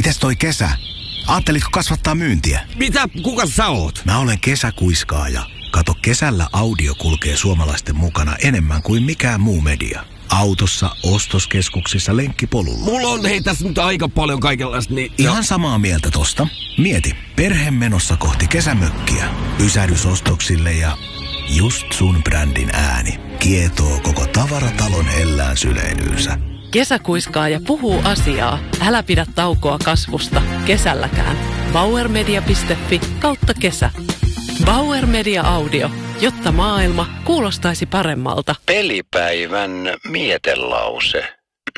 Mites toi kesä? Aattelitko kasvattaa myyntiä? Mitä? Kuka sä oot? Mä olen kesäkuiskaaja. Kato, kesällä audio kulkee suomalaisten mukana enemmän kuin mikään muu media. Autossa, ostoskeskuksissa, lenkkipolulla. Mulla on tässä nyt aika paljon kaikenlaista, niin... Ihan samaa mieltä tosta. Mieti, perhe menossa kohti kesämökkiä. Pysähdysostoksille ja just sun brändin ääni kietoo koko tavaratalon hellään syleilyynsä. Kesäkuiskaaja puhuu asiaa. Älä pidä taukoa kasvusta. Kesälläkään. bauermedia.fi/kesä. Bauer Media Audio. Jotta maailma kuulostaisi paremmalta. Pelipäivän mietelause.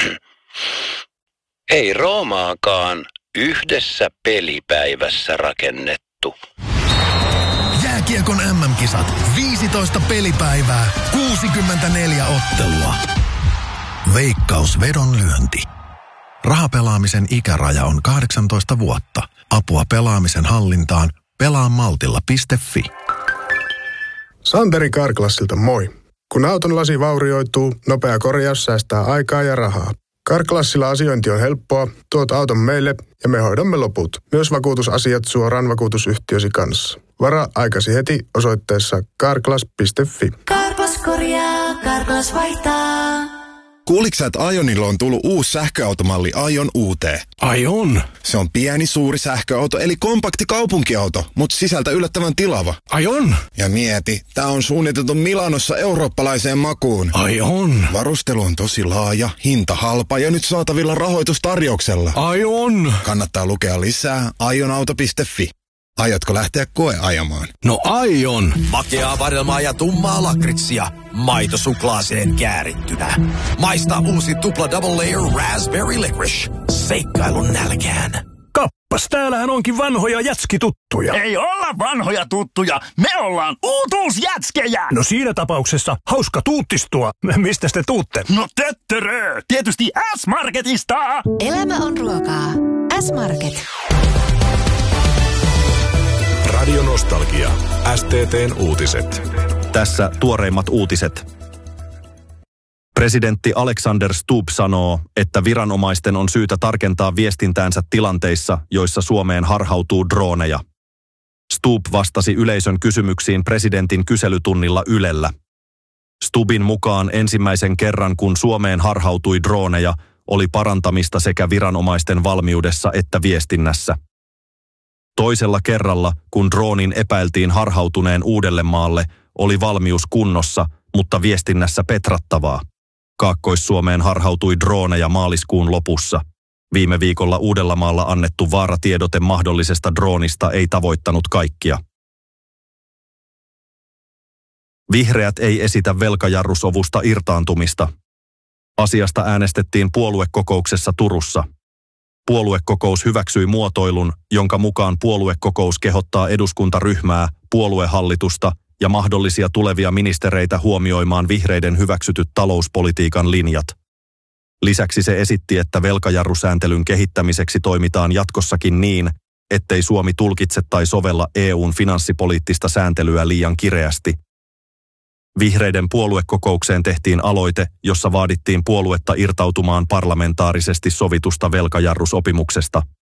Ei Roomaakaan yhdessä pelipäivässä rakennettu. Jääkiekon MM-kisat. 15 pelipäivää. 64 ottelua. Veikkaus vedonlyönti. Rahapelaamisen ikäraja on 18 vuotta. Apua pelaamisen hallintaan. Pelaamaltilla.fi. Santeri Carglassilta moi. Kun auton lasi vaurioituu, nopea korjaus säästää aikaa ja rahaa. Carglassilla asiointi on helppoa, tuot auton meille ja me hoidamme loput. Myös vakuutusasiat suoraan vakuutusyhtiösi kanssa. Varaa aikasi heti osoitteessa carglass.fi. Carglass korjaa, Carglass vaihtaa. Kuuliks sä, että Ionilla on tullut uusi sähköautomalli Ion UT? Ai on? Se on pieni, suuri sähköauto, eli kompakti kaupunkiauto, mutta sisältä yllättävän tilava. Ai on? Ja mieti, tää on suunniteltu Milanossa eurooppalaiseen makuun. Ai on? Varustelu on tosi laaja, hinta halpa ja nyt saatavilla rahoitustarjouksella. Ai on? Kannattaa lukea lisää ionauto.fi. Aiotko lähteä koeajamaan? No aion. Makeaa vadelmaa ja tummaa lakritsia. Maito suklaaseen käärittynä. Maista uusi tupla double layer raspberry licorice. Seikkailun nälkään. Kappas, täällähän onkin vanhoja jätskituttuja. Ei olla vanhoja tuttuja, me ollaan uutuusjätskejä. No siinä tapauksessa hauska tuuttistua. Mistä te tuutte? No töttörö, tietysti S-Marketista. Elämä on ruokaa. S-Market. Radio Nostalgia. STT:n uutiset. Tässä tuoreimmat uutiset. Presidentti Alexander Stubb sanoo, että viranomaisten on syytä tarkentaa viestintäänsä tilanteissa, joissa Suomeen harhautuu drooneja. Stubb vastasi yleisön kysymyksiin presidentin kyselytunnilla Ylellä. Stubbin mukaan ensimmäisen kerran, kun Suomeen harhautui drooneja, oli parantamista sekä viranomaisten valmiudessa että viestinnässä. Toisella kerralla, kun droonin epäiltiin harhautuneen Uudellemaalle, oli valmius kunnossa, mutta viestinnässä petrattavaa. Kaakkois-Suomeen harhautui drooneja maaliskuun lopussa. Viime viikolla Uudellamaalla annettu vaaratiedote mahdollisesta droonista ei tavoittanut kaikkia. Vihreät ei esitä velkajarrusovusta irtaantumista. Asiasta äänestettiin puoluekokouksessa Turussa. Puoluekokous hyväksyi muotoilun, jonka mukaan puoluekokous kehottaa eduskuntaryhmää, puoluehallitusta ja mahdollisia tulevia ministereitä huomioimaan vihreiden hyväksytyt talouspolitiikan linjat. Lisäksi se esitti, että velkajarrusääntelyn kehittämiseksi toimitaan jatkossakin niin, ettei Suomi tulkitse tai sovella EU:n finanssipoliittista sääntelyä liian kireästi. Vihreiden puoluekokoukseen tehtiin aloite, jossa vaadittiin puoluetta irtautumaan parlamentaarisesti sovitusta velkajarrusopimuksesta.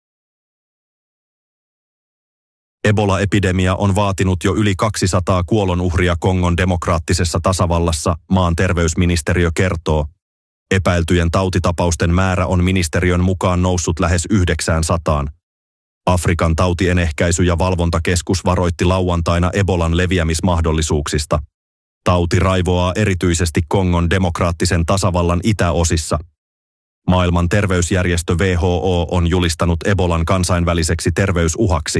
Ebola-epidemia on vaatinut jo yli 200 kuolonuhria Kongon demokraattisessa tasavallassa, maan terveysministeriö kertoo. Epäiltyjen tautitapausten määrä on ministeriön mukaan noussut lähes 900. Afrikan tautienehkäisy- ja valvontakeskus varoitti lauantaina Ebolan leviämismahdollisuuksista. Tauti raivoaa erityisesti Kongon demokraattisen tasavallan itäosissa. Maailman terveysjärjestö WHO on julistanut Ebolan kansainväliseksi terveysuhaksi.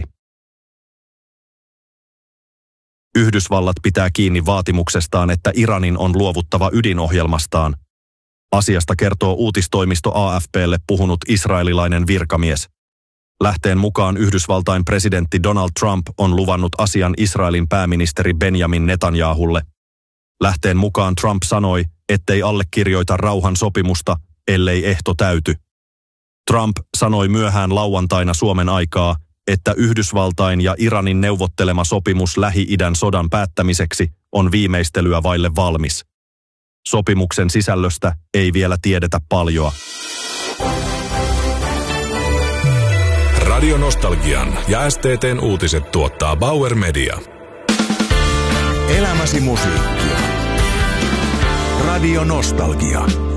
Yhdysvallat pitää kiinni vaatimuksestaan, että Iranin on luovuttava ydinohjelmastaan. Asiasta kertoo uutistoimisto AFP:lle puhunut israelilainen virkamies. Lähteen mukaan Yhdysvaltain presidentti Donald Trump on luvannut asian Israelin pääministeri Benjamin Netanyahulle. Lähteen mukaan Trump sanoi, ettei allekirjoita rauhan sopimusta, ellei ehto täyty. Trump sanoi myöhään lauantaina Suomen aikaa, että Yhdysvaltain ja Iranin neuvottelema sopimus Lähi-idän sodan päättämiseksi on viimeistelyä vaille valmis. Sopimuksen sisällöstä ei vielä tiedetä paljoa. Radio Nostalgian ja STT:n uutiset tuottaa Bauer Media. Elämäsi musiikkia. Radio Nostalgia.